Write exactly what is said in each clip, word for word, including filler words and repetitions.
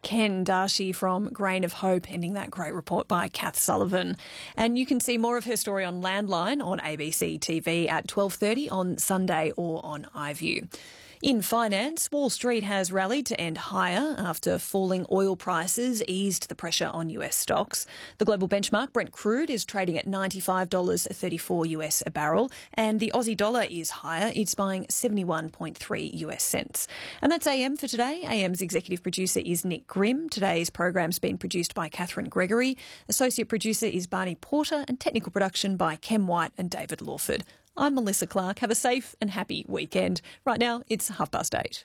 Ken Darshi from Grain of Hope, ending that great report by Kath Sullivan. And you can see more of her story on Landline on A B C T V at twelve thirty on Sunday or on iView. In finance, Wall Street has rallied to end higher after falling oil prices eased the pressure on U S stocks. The global benchmark Brent crude is trading at ninety-five dollars thirty-four US a barrel, and the Aussie dollar is higher. It's buying seventy-one point three US cents. And that's A M for today. A M's executive producer is Nick Grimm. Today's program's been produced by Catherine Gregory. Associate producer is Barney Porter, and technical production by Kem White and David Lawford. I'm Melissa Clark. Have a safe and happy weekend. Right now, it's half past eight.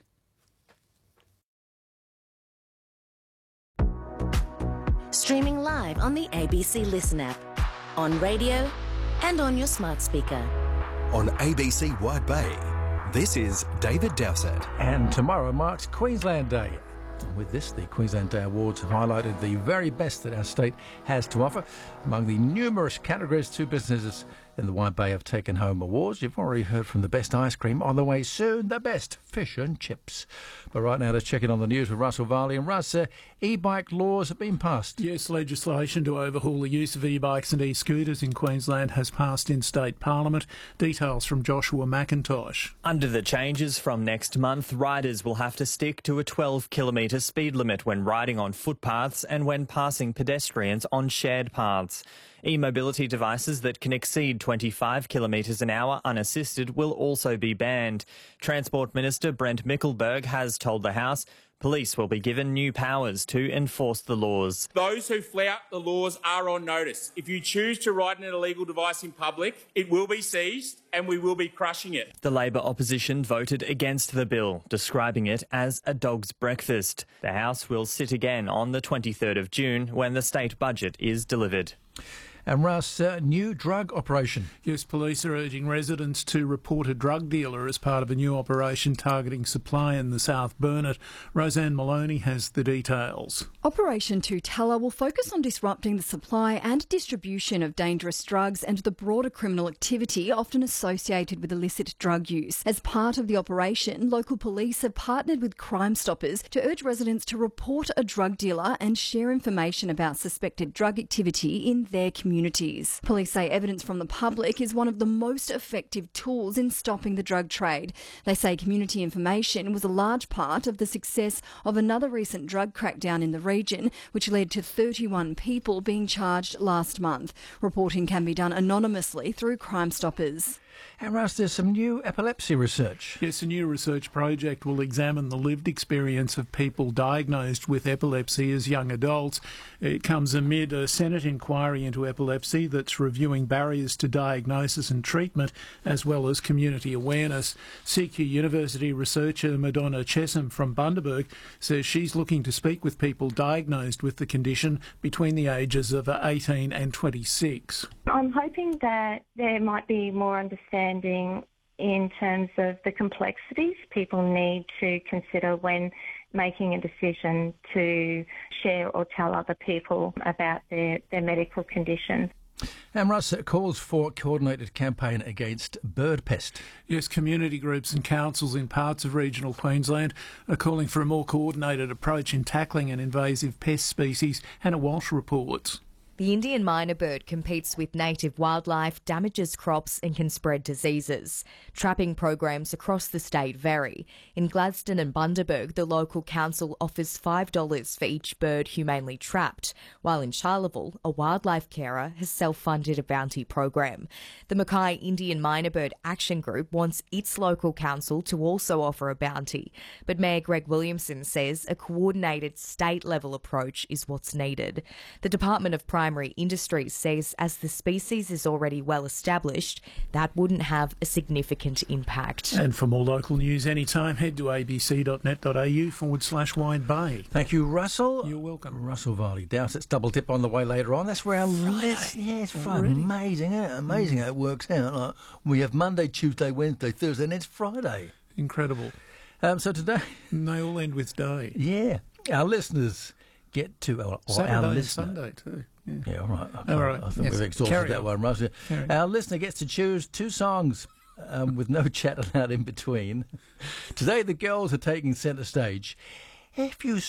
Streaming live on the A B C Listen app, on radio and on your smart speaker. On A B C Wide Bay, this is David Dowsett. And tomorrow marks Queensland Day. With this, the Queensland Day Awards have highlighted the very best that our state has to offer. Among the numerous categories, two businesses in the Wide Bay have taken home awards. You've already heard from the best ice cream. On the way soon, the best fish and chips. But right now, let's check in on the news with Russell Varley. And Russ, uh, e-bike laws have been passed. Yes, legislation to overhaul the use of e-bikes and e-scooters in Queensland has passed in state parliament. Details from Joshua McIntosh. Under the changes from next month, riders will have to stick to a twelve kilometre speed limit when riding on footpaths and when passing pedestrians on shared paths. E-mobility devices that can exceed twenty-five kilometres an hour unassisted will also be banned. Transport Minister Brent Mickelberg has told the House police will be given new powers to enforce the laws. Those who flout the laws are on notice. If you choose to ride an illegal device in public, it will be seized and we will be crushing it. The Labor opposition voted against the bill, describing it as a dog's breakfast. The House will sit again on the twenty-third of June when the state budget is delivered. And Russ, uh, new drug operation. Yes, police are urging residents to report a drug dealer as part of a new operation targeting supply in the South Burnett. Roseanne Maloney has the details. Operation Tutela will focus on disrupting the supply and distribution of dangerous drugs and the broader criminal activity often associated with illicit drug use. As part of the operation, local police have partnered with Crime Stoppers to urge residents to report a drug dealer and share information about suspected drug activity in their community. Communities. Police say evidence from the public is one of the most effective tools in stopping the drug trade. They say community information was a large part of the success of another recent drug crackdown in the region, which led to thirty-one people being charged last month. Reporting can be done anonymously through Crime Stoppers. And Russ, there's some new epilepsy research. Yes, a new research project will examine the lived experience of people diagnosed with epilepsy as young adults. It comes amid a Senate inquiry into epilepsy that's reviewing barriers to diagnosis and treatment, as well as community awareness. C Q University researcher Madonna Chesham from Bundaberg says she's looking to speak with people diagnosed with the condition between the ages of eighteen and twenty-six. I'm hoping that there might be more understanding in terms of the complexities people need to consider when making a decision to share or tell other people about their, their medical condition. And Russ, it calls for a coordinated campaign against bird pest. Yes, community groups and councils in parts of regional Queensland are calling for a more coordinated approach in tackling an invasive pest species. Hannah Walsh reports. The Indian myna bird competes with native wildlife, damages crops and can spread diseases. Trapping programs across the state vary. In Gladstone and Bundaberg, the local council offers five dollars for each bird humanely trapped, while in Charleville, a wildlife carer has self-funded a bounty program. The Mackay Indian Myna Bird Action Group wants its local council to also offer a bounty, but Mayor Greg Williamson says a coordinated state-level approach is what's needed. The Department of Primary Primary Industries says as the species is already well established, that wouldn't have a significant impact. And for more local news anytime, head to abc.net.au forward slash Wide Bay. Thank you, Russell. You're welcome. Russell Varley. Dowsett's double tip on the way later on. That's where our list. Yeah, it's fun. Amazing, isn't it? Amazing how it works out. Like, we have Monday, Tuesday, Wednesday, Thursday, and it's Friday. Incredible. Um, so today... And they all end with day. Yeah. Our listeners get to... Or, or Saturday our and listener, Sunday too. Yeah, yeah all right. All right. I think yes. we've exhausted Carry that on. one, Russell. Carry Our listener gets to choose two songs um, with no chat allowed in between. Today, the girls are taking centre stage. If you